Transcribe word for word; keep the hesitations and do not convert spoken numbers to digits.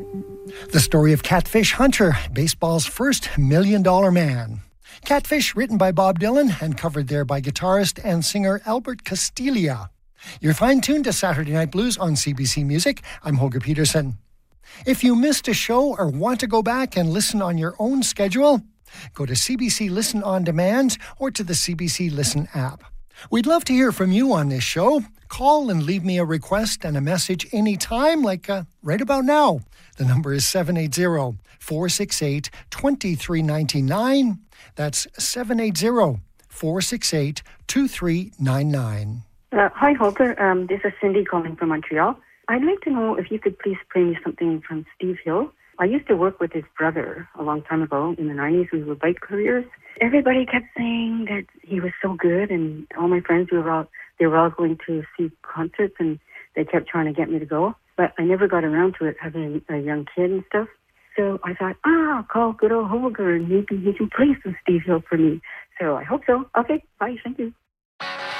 The story of Catfish Hunter, baseball's first million-dollar man. Catfish, written by Bob Dylan and covered there by guitarist and singer Albert Castilla. You're fine-tuned to Saturday Night Blues on C B C Music. I'm Holger Peterson. If you missed a show or want to go back and listen on your own schedule, go to C B C Listen On Demand or to the C B C Listen app. We'd love to hear from you on this show. Call and leave me a request and a message anytime, like uh, right about now. The number is seven eight zero, four six eight, two three nine nine. That's seven eight zero, four six eight, two three nine nine. Uh, hi, Holger. Um, this is Cindy calling from Montreal. I'd like to know if you could please play me something from Steve Hill. I used to work with his brother a long time ago in the nineties. We were bike couriers. Everybody kept saying that he was so good, and all my friends were all they were all going to see concerts, and they kept trying to get me to go. But I never got around to it, having a young kid and stuff. So I thought, ah, I'll call good old Holger, and maybe he can play some Steve Hill for me. So I hope so. Okay, bye. Thank you.